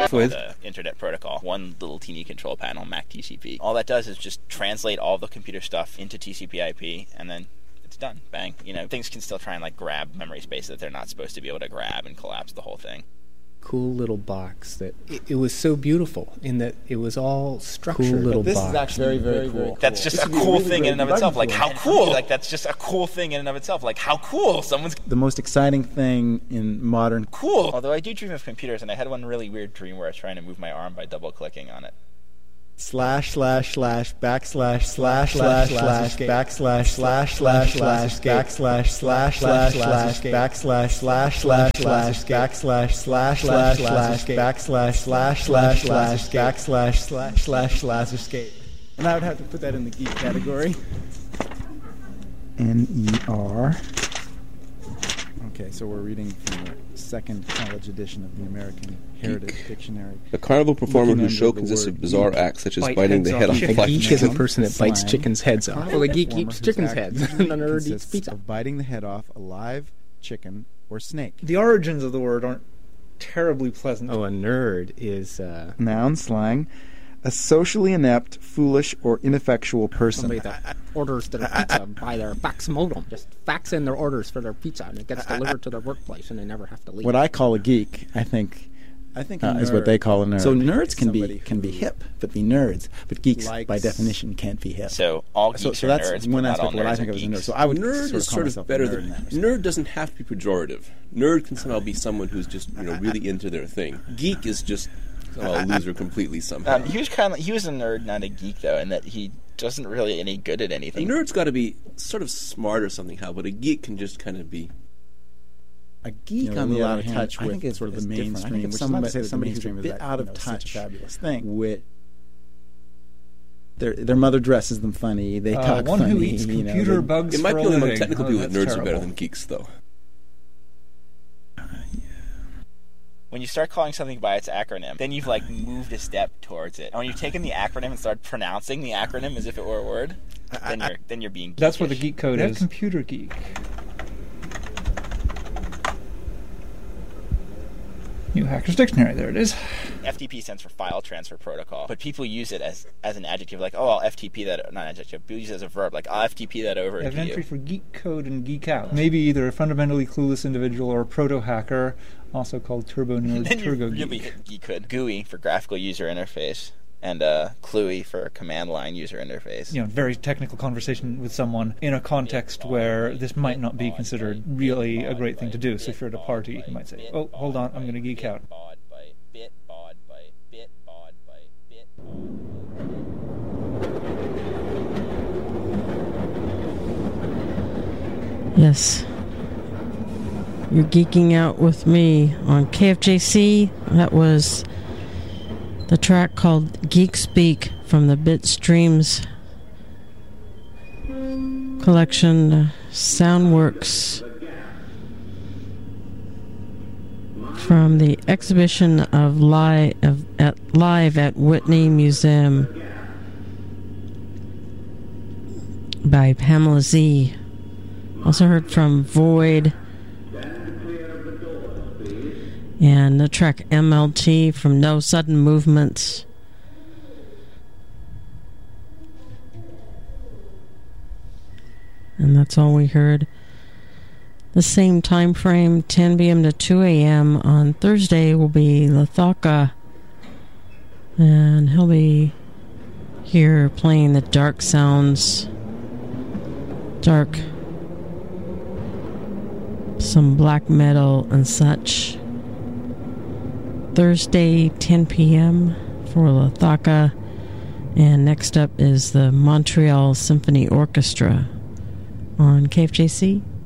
with the Internet Protocol. One little teeny control panel, Mac TCP. All that does is just translate all the computer stuff into TCP/IP, and then it's done. Bang. Things can still try and grab memory space that they're not supposed to be able to grab and collapse the whole thing. Cool little box that it was so beautiful in that it was all structured. Cool little this box. Is actually very, very cool. That's just a cool thing in and of itself. How cool! That's just a cool thing in and of itself. How cool! Someone's the most exciting thing in modern. Cool. Although I do dream of computers, and I had one really weird dream where I was trying to move my arm by double-clicking on it. // backslash / backslash / backslash / backslash / backslash / backslash escape. And I would have to put that in the geek category. NER. Okay, so we're reading from the second college edition of the American Heritage Dictionary. A carnival performer whose show consists of bizarre acts such as biting the head off a A geek is a person that bites chickens' heads off. Well, a geek eats chickens' heads. And a nerd eats pizza. Of biting the head off a live chicken or snake. The origins of the word aren't terribly pleasant. Oh, a nerd is... Noun, slang. A socially inept, foolish, or ineffectual person. Somebody that orders their pizza by their fax modem. Just fax in their orders for their pizza, and it gets delivered to their workplace, and they never have to leave. What I call a geek, I think is what they call a nerd. So nerds can be hip, but be nerds. But geeks, by definition, can't be hip. So all geeks are that's nerds, one but not all aspect of what I nerds think are of as a geeks. nerd. So I would nerd is sort of better than nerd. Doesn't have to be pejorative. Nerd can somehow be someone who's just really into their thing. Geek is just a loser completely somehow. He was a nerd, not a geek, though, in that he wasn't really any good at anything. A nerd's got to be sort of smart or something, but a geek can just kind of be. A geek, on the other hand, I think it's sort of the mainstream. Which is not to say that somebody who's a bit out of touch, fabulous thing. With their mother dresses them funny. They talk one funny. Who eats computer bugs. It might for be a only among living. technical people that nerds terrible. are better than geeks, though. When you start calling something by its acronym, then you've moved a step towards it. And when you've taken the acronym and started pronouncing the acronym as if it were a word, then you're being geekish. That's where the geek code is. Computer geek. New Hacker's Dictionary, there it is. FTP stands for File Transfer Protocol, but people use it as an adjective, I'll FTP that, not adjective, people use it as a verb, I'll FTP that over to you. I have an entry for geek code and geek out. Maybe either a fundamentally clueless individual or a proto-hacker, also called turbo nerd, turbo geek. Really geek code. GUI for graphical user interface, and CLUI for command line user interface. Very technical conversation with someone in a context where this might not be considered really a great thing to do. So if you're at a party, you might say, oh, hold on, I'm going to geek out. Yes. You're geeking out with me on KFJC. That was the track called Geek Speak from the Bitstreams collection, Soundworks, from the exhibition of Live at Whitney Museum by Pamela Z. Also heard from Void and the track MLT from No Sudden Movements. And that's all we heard. The same time frame, 10 p.m. to 2 a.m. on Thursday, will be Lathaka. And he'll be here playing the dark sounds. Dark. Some black metal and such. Thursday, 10 p.m. for Lathaka. And next up is the Montreal Symphony Orchestra on KFJC.